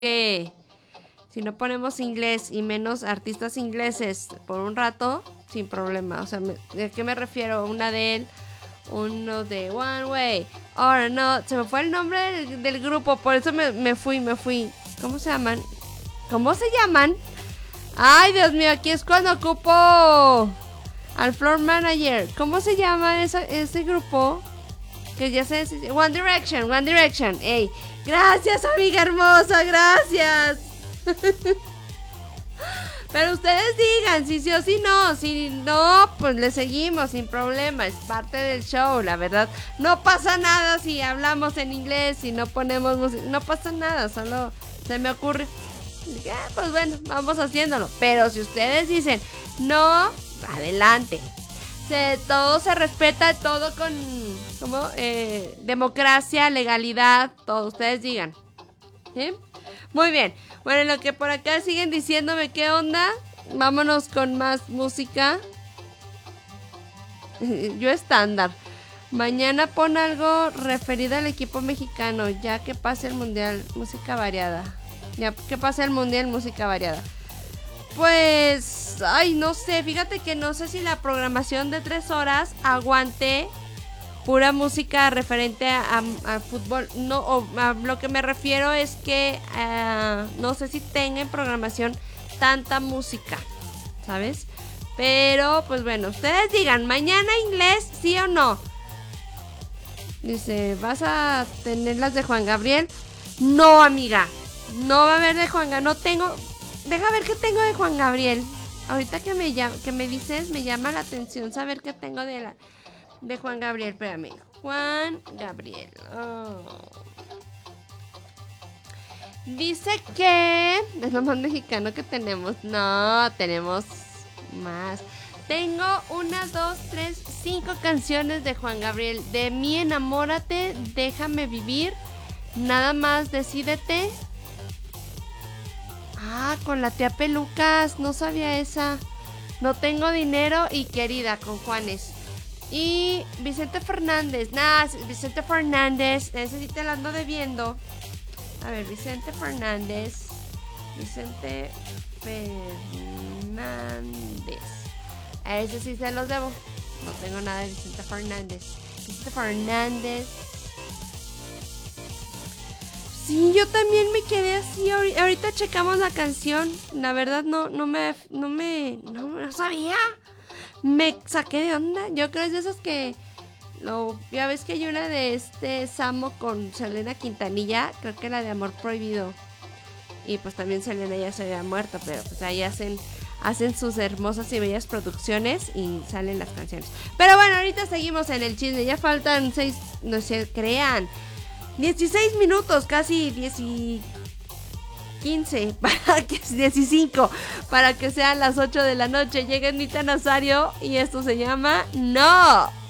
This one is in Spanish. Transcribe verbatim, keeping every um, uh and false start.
que si no ponemos inglés y menos artistas ingleses por un rato, sin problema. O sea, ¿de qué me refiero? Una de él, uno de One Way. Ahora no, se me fue el nombre del, del grupo, por eso me, me fui, me fui. ¿Cómo se llaman? ¿Cómo se llaman? Ay, Dios mío, aquí es cuando ocupo al floor manager. ¿Cómo se llama esa, ese grupo? Que ya sé, One Direction, One Direction. Ey, gracias, amiga hermosa, gracias. Pero ustedes digan si sí o si no. Si no, pues le seguimos sin problema. Es parte del show, la verdad. No pasa nada si hablamos en inglés, si no ponemos música. No pasa nada, solo se me ocurre. Ah, pues bueno, vamos haciéndolo. Pero si ustedes dicen no, adelante. Se, todo se respeta, todo con como eh, democracia, legalidad, todo. Ustedes digan. ¿Sí? Muy bien. Bueno, en lo que por acá siguen diciéndome qué onda, vámonos con más música. Yo estándar. Mañana pon algo referido al equipo mexicano, ya que pase el mundial, música variada. Ya que pase el mundial, música variada. Pues, ay, no sé, fíjate que no sé si la programación de tres horas aguante pura música referente a, a, a fútbol. No, o, a lo que me refiero es que uh, no sé si tenga en programación tanta música, ¿sabes? Pero, pues bueno, ustedes digan, mañana inglés, ¿sí o no? Dice, ¿vas a tener las de Juan Gabriel? No, amiga, no va a haber de Juan Gabriel, no tengo... Deja ver qué tengo de Juan Gabriel. Ahorita que me, que me dices, me llama la atención saber qué tengo de la... De Juan Gabriel, espérame. Juan Gabriel. Oh. Dice que es lo más mexicano que tenemos. No, tenemos más. Tengo una, dos, tres, cinco canciones de Juan Gabriel. De mí enamórate, déjame vivir. Nada más decídete. Ah, con la tía Pelucas. No sabía esa. No tengo dinero y querida con Juanes. Y Vicente Fernández, nada, Vicente Fernández, ese sí te lo ando debiendo. A ver, Vicente Fernández, Vicente Fernández. A ese sí se los debo. No tengo nada de Vicente Fernández. Vicente Fernández. Sí, yo también me quedé así. Ahorita checamos la canción. La verdad no, no me, no me, no, no sabía. Me saqué de onda. Yo creo que es de esas que lo, ya ves que hay una de este Samo con Selena Quintanilla. Creo que la de Amor Prohibido. Y pues también Selena ya se había muerto. Pero pues ahí hacen, hacen sus hermosas y bellas producciones y salen las canciones. Pero bueno, ahorita seguimos en el chisme. Ya faltan seis, no se crean, dieciséis minutos, casi diez y quince, para que dieciséis, para que sean las ocho de la noche. Llega Anita Nazario y esto se llama No.